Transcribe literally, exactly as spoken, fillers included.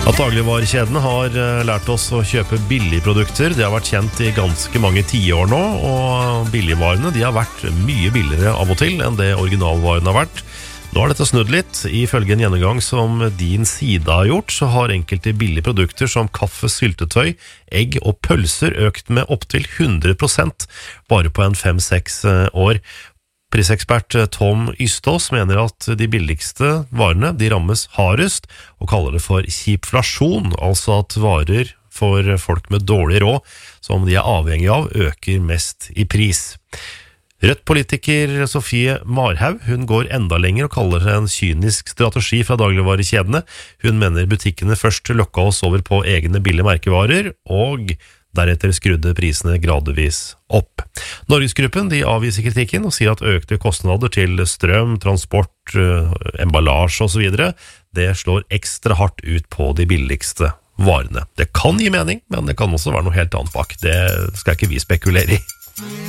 At dagligvarekjedene har lært oss å kjøpe billigprodukter, det har vært kjent i ganske mange tiår nå, og billigvarene de har vært mye billigere av og til enn det originalvarene har vært. Nå har dette snudd litt. Ifølge en gjennomgang som Din Side har gjort, så har enkelte billige produkter som kaffe, syltetøy, egg og pølser økt med opptil hundre prosent bare på en fem-seks år. Prisekspert Tom Ystås mener at de billigste varene de rammes hardest, og kaller det for kjipflasjon, altså at varer for folk med dårlig råd, som de er avhengig av, øker mest i pris. Rødt-politiker Sofie Marhaug, hun går enda lenger og kaller det en kynisk strategi fra dagligvarekjedene. Hun mener butikkene først lokka oss over på egne billige merkevarer, og deretter skrudde prisene gradvis opp. Norgesgruppen de avviser kritikken og sier at økte kostnader til strøm, transport, emballasje og så videre, det slår ekstra hardt ut på de billigste varene. Det kan gi mening, men det kan også være noe helt annet bak. Det skal ikke vi spekulere i.